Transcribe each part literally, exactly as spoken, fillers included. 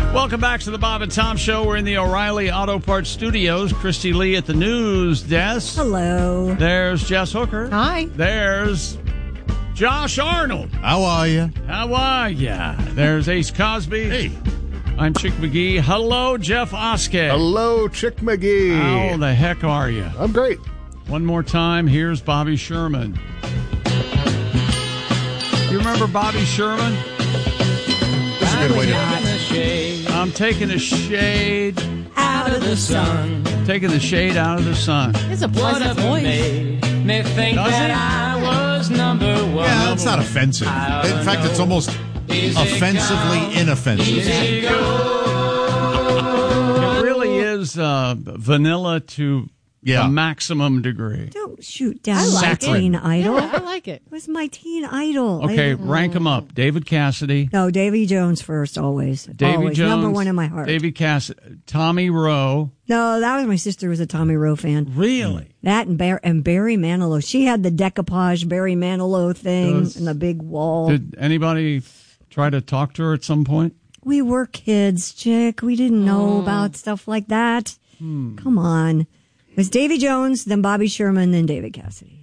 Welcome back to the Bob and Tom Show. We're in the O'Reilly Auto Parts Studios. Christy Lee at the news desk. Hello. There's Jess Hooker. Hi. There's Josh Arnold. How are you? How are ya? There's Ace Cosby. Hey. I'm Chick McGee. Hello, Jeff Oskey. Hello, Chick McGee. How the heck are you? I'm great. One more time, here's Bobby Sherman. You remember Bobby Sherman? That's a good way to I'm taking a shade Out of the sun. taking the shade out of the sun. It's a pleasant voice. Me think Does that it? I was number one. Yeah, that's not offensive. In fact, it's almost offensively inoffensive. It really is uh, vanilla to Yeah. the maximum degree. Don't shoot down I my like it. teen idol. Yeah, I like it. It was my teen idol. Okay, I- rank them up. David Cassidy. No, Davy Jones first, always. Davy always. Jones. Number one in my heart. Davy Cassidy. Tommy Rowe. No, that was my sister was a Tommy Rowe fan. Really? That and, Bar- and Barry Manilow. She had the decoupage Barry Manilow thing Does- and the big wall. Did anybody try to talk to her at some point? We were kids, Chick. We didn't know about stuff like that. Hmm. Come on. It was Davy Jones, then Bobby Sherman, then David Cassidy.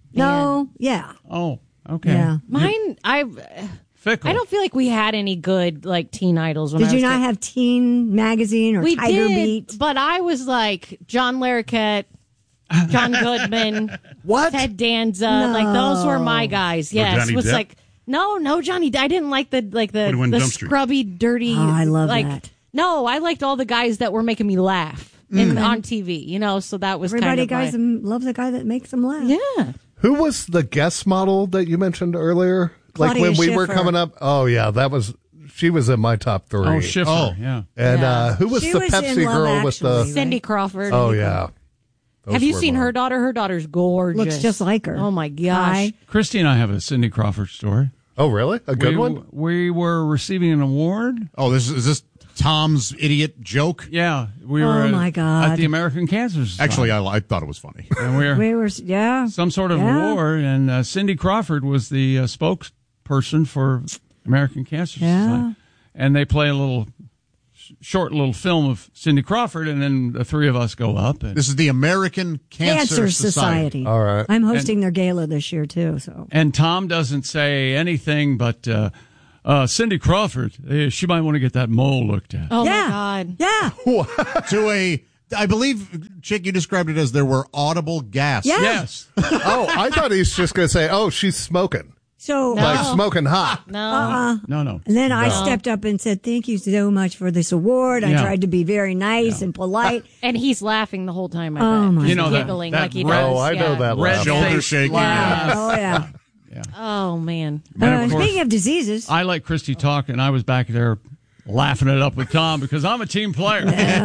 No, yeah. Oh, okay. Yeah. Mine, I Fickle. I don't feel like we had any good like teen idols. When Did I you was not kid. have Teen Magazine or We Tiger did, Beat? but I was like John Larroquette, John Goodman, What? Ted Danza. Like those were my guys. Yes, Johnny was Depp? like no, no Johnny. I didn't like the like the twenty-one the Jump Street. scrubby, dirty. Oh, I love like, that. No, I liked all the guys that were making me laugh in on T V. You know, so that was Everybody kind of guys my, loves a guy that makes them laugh. yeah. Who was the guest model that you mentioned earlier? Claudia like when we were Schiffer. coming up? Oh, yeah, that was, she was in my top three. Oh, Schiffer. Oh. Yeah. And Yeah. uh, who was She the was in Pepsi Love girl with the. Actually. Cindy Crawford. Oh, yeah. Those Have you were seen mine. her daughter? Her daughter's gorgeous. Looks just like her. Oh my gosh. Hi. Christy and I have a Cindy Crawford story. Oh, really? A good we, one? We were receiving an award. Oh, this is this Tom's idiot joke? Yeah, we Oh, were at, my God. at the American Cancer Society. Actually, I, I thought it was funny. and we were We were, yeah. some sort of Yeah. award, and uh, Cindy Crawford was the uh, spokesperson for American Cancer Yeah. Society. And they play a little sh- short little film of Cindy Crawford, and then the three of us go up. And, This is the American Cancer, Cancer Society. Society. All right. I'm hosting their gala this year, too. So and Tom doesn't say anything, but uh, uh, Cindy Crawford, eh, she might want to get that mole looked at. Oh yeah. my God. Yeah. To a, I believe, Chick, you described it as there were audible gasps. Yeah. Yes. Oh, I thought he's just going to say, oh, she's smoking. So, No. Like smoking hot. No. uh, No, no. and then I stepped up and said, thank you so much for this award. I Yeah. tried to be very nice and polite. And he's laughing the whole time. I Oh, bet. my Just You know that- giggling that like he red- does. Oh, I know yeah. that Red laugh. Shoulder face shaking. laugh. Oh, yeah. Oh man. And Uh, of course, speaking of diseases, I let Christy talk, and I was back there laughing it up with Tom because I'm a team player.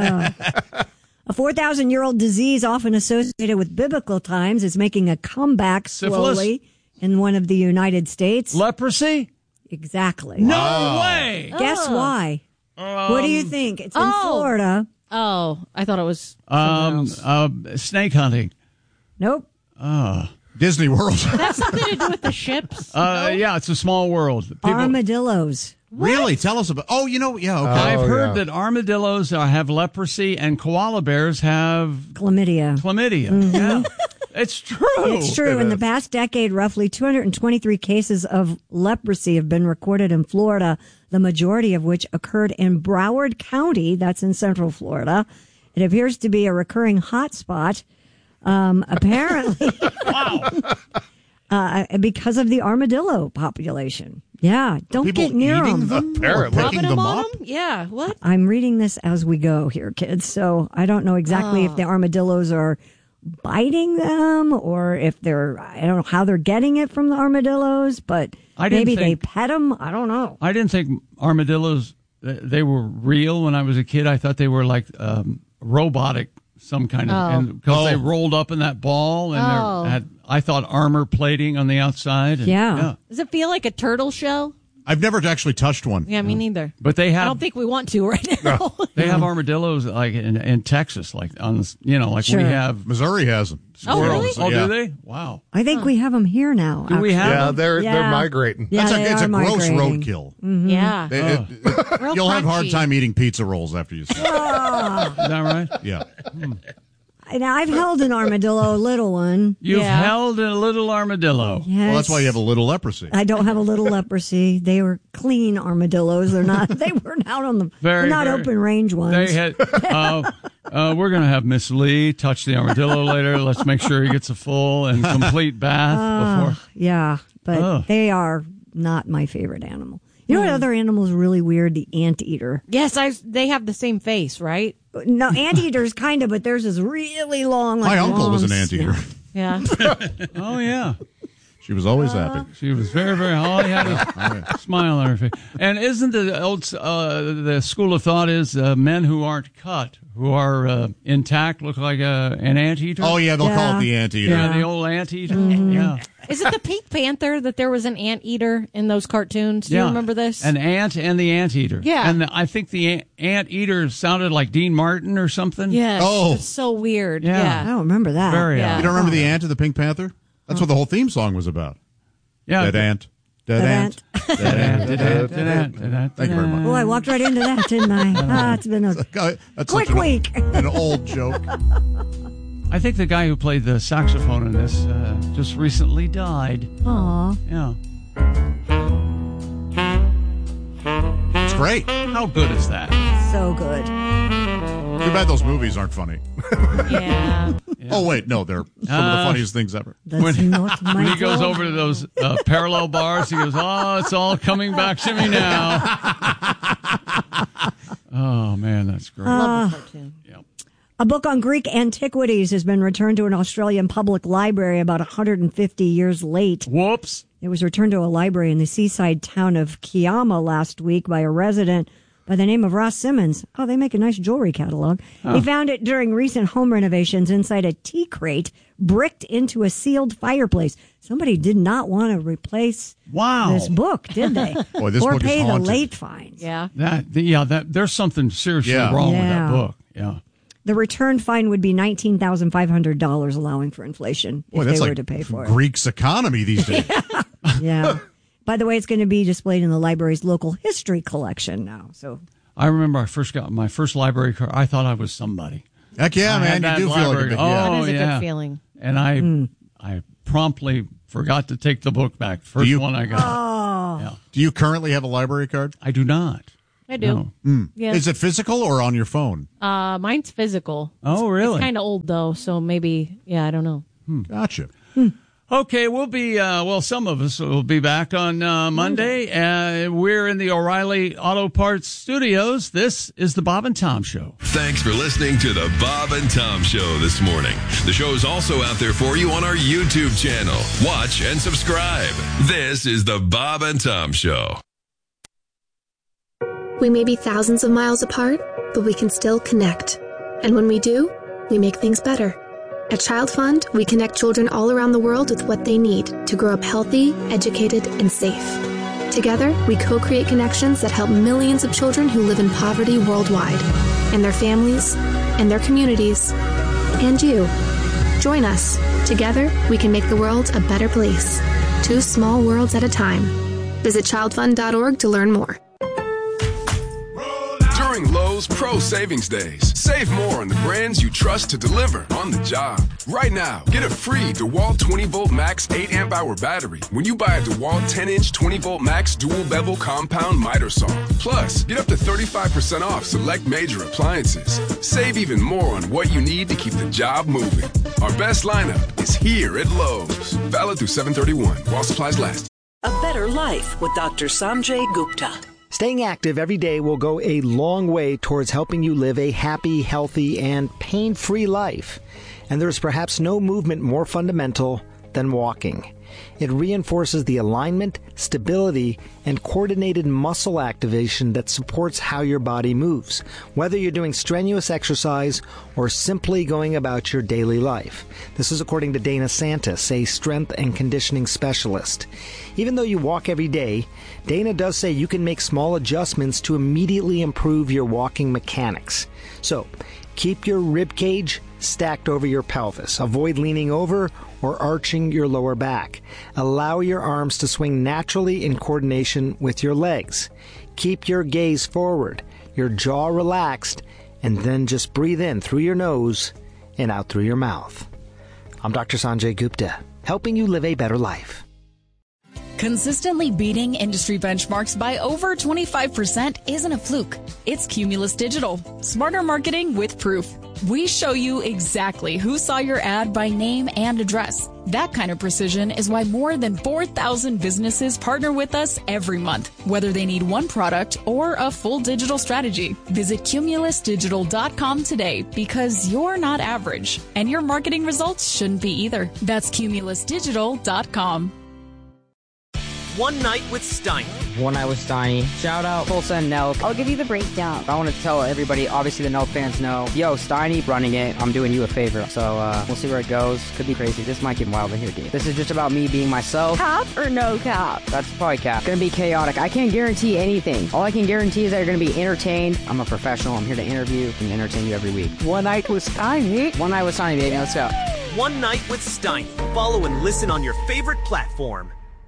a four thousand year old disease often associated with biblical times is making a comeback Syphilis? slowly in one of the United States. Leprosy? Exactly. No way. Guess why? what do you think? It's in oh. Florida. Oh, I thought it was. Um, uh, snake hunting. Nope. Disney World. That's something to do with the ships. Uh, yeah, it's a small world. People, Armadillos. Really? Tell us about. Oh, you know, yeah. Okay. I've Oh, heard yeah. that armadillos uh, have leprosy and koala bears have Chlamydia. chlamydia. Yeah, it's true. It's true. In the past decade, roughly two hundred twenty-three cases of leprosy have been recorded in Florida, the majority of which occurred in Broward County. That's in Central Florida. It appears to be a recurring hotspot. Um, apparently, Wow. uh, because of the armadillo population. Yeah, don't People get near eating them. them or Apparently. picking Rubbing them on up? them? Yeah. What? I'm reading this as we go here, kids. So I don't know exactly if the armadillos are biting them or if they're, I don't know how they're getting it from the armadillos, but I didn't maybe think- they pet them. I don't know. I didn't think armadillos, th- they were real when I was a kid. I thought they were like um, robotic, some kind of, because they Oh. rolled up in that ball and Oh. they had, I thought, armor plating on the outside. And, Yeah. Does it feel like a turtle shell? I've never actually touched one. Yeah, me neither. But they I have don't think we want to right now. they have armadillos like in, in Texas, like on the, you know, like Sure. we have. Missouri has them. Oh, really? Oh, Yeah. do they? Wow. I think we have them here now. Do we actually. have Yeah, them? they're Yeah. they're migrating. Yeah, That's a, they it's are a gross migrating. roadkill. Yeah. It- it- it- Real you'll have a hard crunchy. time eating pizza rolls after you see it. Is that right? Yeah. Now, I've held an armadillo, a little one. You've Yeah. held a little armadillo. Yes. Well, that's why you have a little leprosy. I don't have a little leprosy. They were clean armadillos. They're not. They weren't out on the. Very, they're not very- open range ones. They had. Uh, uh, we're going to have Miss Lee touch the armadillo later. Let's make sure he gets a full and complete bath before. Yeah, but Ugh. they are not my favorite animal. You know what other animal is really weird? The anteater. Yes, I, they have the same face, right? No, anteaters kind of, but theirs is really long. Like My uncle was an long anteater. snout. Yeah. Oh yeah. She was always happy. She was very, very. All he had a smile on her face. And isn't the old uh, the school of thought is uh, men who aren't cut, who are uh, intact, look like a, an anteater? Oh, yeah, they'll call Yeah. it the anteater. yeah, the old anteater. Mm-hmm. Yeah, Is it the Pink Panther that there was an anteater in those cartoons? Do yeah. you remember this? An ant and the anteater. Yeah. and the, I think the an- anteater sounded like Dean Martin or something. yes. Oh. It's so weird. Yeah. I Yeah. don't remember that. very. Yeah. odd. You don't remember the ant of the Pink Panther? That's what the whole theme song was about. Yeah, Dead ant. Dead Dead ant. Dead ant. Dead ant, dead ant, dead ant, Thank you very dead much. Oh, I walked right into that, didn't I? Ah, it's been a God, That's quick such an, week. an old joke. I think the guy who played the saxophone in this uh, just recently died. Aw. Yeah. It's great. How good is that? So good. Too bad those movies aren't funny. Yeah. Oh, wait, no, they're some of the Uh, funnies things ever. That's When- not my When he goes fault. over to those uh, parallel bars, he goes, "Oh, it's all coming back to me now." Oh man, that's great. Love the cartoon. Yep. A book on Greek antiquities has been returned to an Australian public library about one hundred fifty years late. Whoops. It was returned to a library in the seaside town of Kiama last week by a resident by the name of Ross Simmons. Oh, they make a nice jewelry catalog. He found it during recent home renovations inside a tea crate bricked into a sealed fireplace. Somebody did not want to replace Wow. this book, did they? Boy, this or book is pay the haunted. late fines. Yeah. That the, yeah, that there's something seriously Yeah. wrong with Yeah. that book. Yeah. The return fine would be nineteen thousand five hundred dollars, allowing for inflation if Boy, they that's were like to pay for it. Greek's economy these days. Yeah. By the way, it's going to be displayed in the library's local history collection now. So I remember I first got my first library card. I thought I was somebody. Heck yeah, I man. had You that do feel like a library. big Oh, yeah. That is a yeah. good feeling. And I Hmm. I promptly forgot to take the book back. First you- one I got. Oh. Yeah. Do you currently have a library card? I do not. I do. No. Yeah. Is it physical or on your phone? Uh, mine's physical. Oh, really? It's kind of old though, so maybe. Yeah, I don't know. Gotcha. Okay, we'll be, uh, well, some of us will be back on uh, Monday. Uh, we're in the O'Reilly Auto Parts studios. This is the Bob and Tom Show. Thanks for listening to the Bob and Tom Show this morning. The show is also out there for you on our YouTube channel. Watch and subscribe. This is the Bob and Tom Show. We may be thousands of miles apart, but we can still connect. And when we do, we make things better. At Child Fund, we connect children all around the world with what they need to grow up healthy, educated, and safe. Together, we co-create connections that help millions of children who live in poverty worldwide, and their families, and their communities, and you. Join us. Together, we can make the world a better place. Two small worlds at a time. Visit child fund dot org to learn more. During Lowe's Pro Savings Days, save more on the brands you trust to deliver on the job. Right now, get a free DeWalt twenty volt max eight amp hour battery when you buy a DeWalt ten inch twenty volt max dual bevel compound miter saw. Plus, get up to thirty-five percent off select major appliances. Save even more on what you need to keep the job moving. Our best lineup is here at Lowe's. Valid through seven thirty-one while supplies last. A better life with Doctor Sanjay Gupta. Staying active every day will go a long way towards helping you live a happy, healthy, and pain-free life. And there is perhaps no movement more fundamental than walking. It reinforces the alignment, stability, and coordinated muscle activation that supports how your body moves, whether you're doing strenuous exercise or simply going about your daily life. This is according to Dana Santis, a strength and conditioning specialist. Even though you walk every day, Dana does say you can make small adjustments to immediately improve your walking mechanics. So, keep your rib cage stacked over your pelvis. Avoid leaning over or arching your lower back. Allow your arms to swing naturally in coordination with your legs. Keep your gaze forward, your jaw relaxed, and then just breathe in through your nose and out through your mouth. I'm Doctor Sanjay Gupta, helping you live a better life. Consistently beating industry benchmarks by over twenty-five percent isn't a fluke. It's Cumulus Digital. Smarter marketing with proof. We show you exactly who saw your ad by name and address. That kind of precision is why more than four thousand businesses partner with us every month, whether they need one product or a full digital strategy. Visit cumulus digital dot com today because you're not average, and your marketing results shouldn't be either. That's cumulus digital dot com. One Night with Steiny. One Night with Steiny. Shout out Tulsa and Nelk. I'll give you the breakdown. I want to tell everybody, obviously the Nelk fans know, yo, Steiny running it, I'm doing you a favor. So uh, we'll see where it goes. Could be crazy. This might get wild in here, dude. This is just about me being myself. Cap or no cap? That's probably cap. Gonna be chaotic. I can't guarantee anything. All I can guarantee is that you're gonna be entertained. I'm a professional. I'm here to interview and entertain you every week. One Night with Steiny. One Night with Steiny, baby. Let's go. One Night with Steiny. Follow and listen on your favorite platform.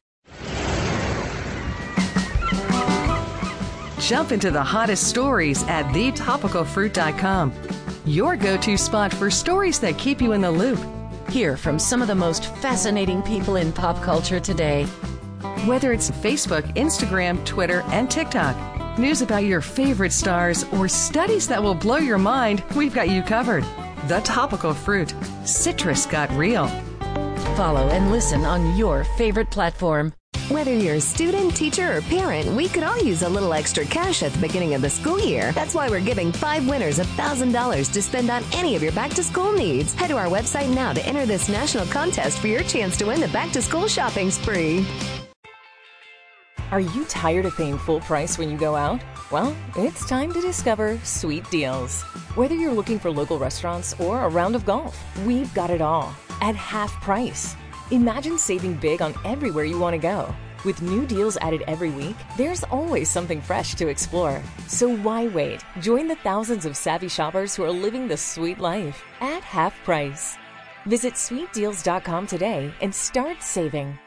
Jump into the hottest stories at the topical fruit dot com. Your go-to spot for stories that keep you in the loop. Hear from some of the most fascinating people in pop culture today. Whether it's Facebook, Instagram, Twitter, and TikTok, news about your favorite stars, or studies that will blow your mind, we've got you covered. The Topical Fruit. Citrus got real. Follow and listen on your favorite platform. Whether you're a student, teacher, or parent, we could all use a little extra cash at the beginning of the school year. That's why we're giving five winners one thousand dollars to spend on any of your back-to-school needs. Head to our website now to enter this national contest for your chance to win the back-to-school shopping spree. Are you tired of paying full price when you go out? Well, it's time to discover Sweet Deals. Whether you're looking for local restaurants or a round of golf, we've got it all at half price. Imagine saving big on everywhere you want to go. With new deals added every week, there's always something fresh to explore. So why wait? Join the thousands of savvy shoppers who are living the sweet life at half price. Visit sweet deals dot com today and start saving.